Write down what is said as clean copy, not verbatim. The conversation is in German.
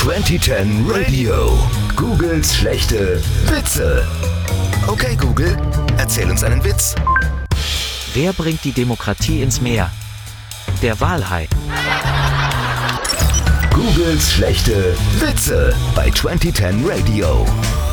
2010 Radio. Googles schlechte Witze. Okay, Google, erzähl uns einen Witz. Wer bringt die Demokratie ins Meer? Der Walhai. Googles schlechte Witze bei 2010 Radio.